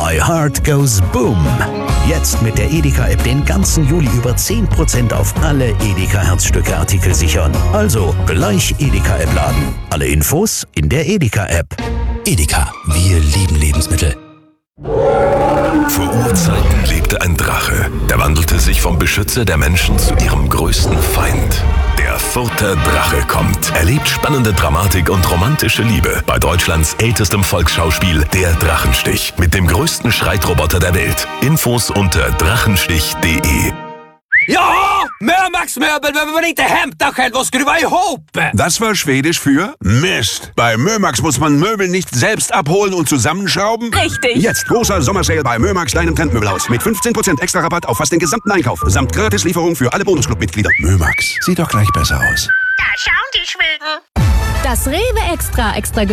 My Heart Goes Boom. Jetzt mit der Edeka-App den ganzen Juli über 10% auf alle Edeka-Herzstücke-Artikel sichern. Also gleich Edeka-App laden. Alle Infos in der Edeka-App. Edeka, wir lieben Lebensmittel. Vor Urzeiten lebte ein Drache. Der wandelte sich vom Beschützer der Menschen zu ihrem größten Feind. Der Further Drache kommt. Erlebt spannende Dramatik und romantische Liebe bei Deutschlands ältestem Volksschauspiel Der Drachenstich mit dem größten Streitroboter der Welt. Infos unter drachenstich.de. Ja, Mömax-Möbel, wenn man inte hämtar själv och skruva ihop. Das war Schwedisch für Mist. Bei Mömax muss man Möbel nicht selbst abholen und zusammenschrauben. Richtig. Jetzt großer Sommersale bei Mömax kleinem Trendmöbelhaus mit 15% extra Rabatt auf fast den gesamten Einkauf samt Gratislieferung für alle Bonusclub-Mitglieder. Mömax, sieht doch gleich besser aus. Da schauen die Schweden. Das Rewe Extra